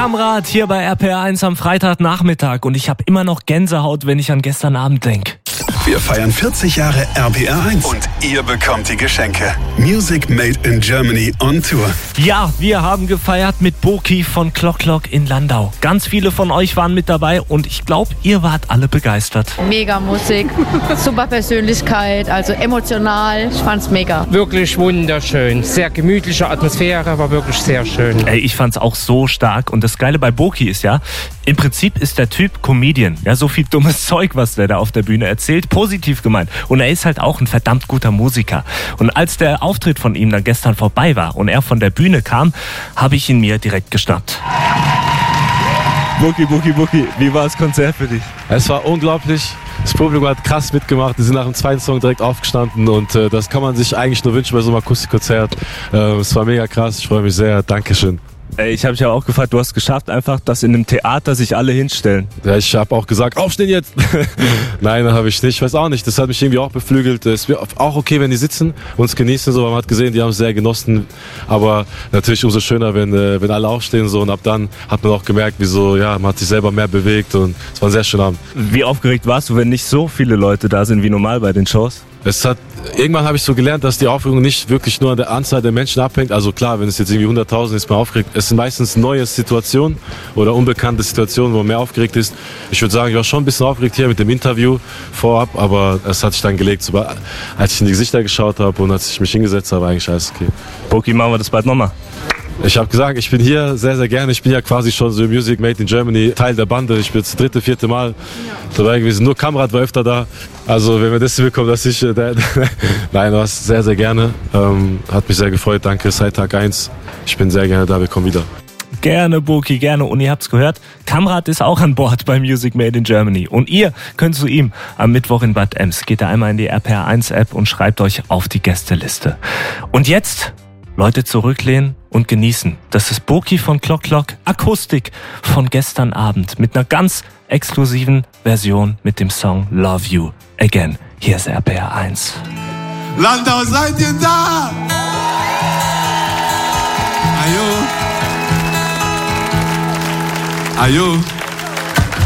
Kamrat hier bei RPR1 am Freitagnachmittag und ich habe immer noch Gänsehaut, wenn ich an gestern Abend denke. Wir feiern 40 Jahre RPR1 und ihr bekommt die Geschenke. Music Made in Germany on Tour. Ja, wir haben gefeiert mit Boki von Clock Clock in Landau. Ganz viele von euch waren mit dabei und ich glaube, ihr wart alle begeistert. Mega Musik, super Persönlichkeit, also emotional. Ich fand's mega. Wirklich wunderschön. Sehr gemütliche Atmosphäre, war wirklich sehr schön. Ey, ich fand's auch so stark und das Geile bei Boki ist ja, im Prinzip ist der Typ Comedian. Ja, so viel dummes Zeug, was der da auf der Bühne erzählt, positiv gemeint. Und er ist halt auch ein verdammt guter Musiker. Und als der Auftritt von ihm dann gestern vorbei war und er von der Bühne kam, habe ich ihn mir direkt geschnappt. Boki, wie war das Konzert für dich? Es war unglaublich. Das Publikum hat krass mitgemacht. Die sind nach dem zweiten Song direkt aufgestanden und das kann man sich eigentlich nur wünschen bei so einem Akustikkonzert. Es war mega krass. Ich freue mich sehr. Dankeschön. Ey, ich habe mich auch gefragt, du hast geschafft einfach, dass in einem Theater sich alle hinstellen. Ja, ich habe auch gesagt, aufstehen jetzt! Nein, habe ich nicht. Ich weiß auch nicht, das hat mich irgendwie auch beflügelt. Es wäre auch okay, wenn die sitzen und es genießen. So. Man hat gesehen, die haben es sehr genossen. Aber natürlich umso schöner, wenn alle aufstehen. So. Und ab dann hat man auch gemerkt, man hat sich selber mehr bewegt. Und es war ein sehr schöner Abend. Wie aufgeregt warst du, wenn nicht so viele Leute da sind wie normal bei den Shows? Irgendwann habe ich so gelernt, dass die Aufregung nicht wirklich nur an der Anzahl der Menschen abhängt. Also klar, wenn es jetzt irgendwie 100.000 ist, man aufgeregt. Es sind meistens neue Situationen oder unbekannte Situationen, wo man mehr aufgeregt ist. Ich würde sagen, ich war schon ein bisschen aufgeregt hier mit dem Interview vorab, aber es hat sich dann gelegt. Als ich in die Gesichter geschaut habe und als ich mich hingesetzt habe, eigentlich alles okay. Boki, machen wir das bald nochmal. Ich habe gesagt, ich bin hier sehr, sehr gerne. Ich bin ja quasi schon so Music Made in Germany, Teil der Bande. Ich bin jetzt das 3., 4. Mal dabei gewesen. Nur Kamrat war öfter da. Also wenn wir das bekommen, dass ich... Nein, was sehr, sehr gerne. Hat mich sehr gefreut. Danke, seit Tag 1. Ich bin sehr gerne da. Wir kommen wieder. Gerne, Boki, gerne. Und ihr habt's gehört, Kamrat ist auch an Bord bei Music Made in Germany. Und ihr könnt zu ihm am Mittwoch in Bad Ems. Geht da einmal in die RPR1-App und schreibt euch auf die Gästeliste. Und jetzt... Leute, zurücklehnen und genießen. Das ist Boki von Clock Clock, Akustik von gestern Abend mit einer ganz exklusiven Version mit dem Song Love You Again. Hier ist RPR1. Landau, seid ihr da? Ajo. Ajo.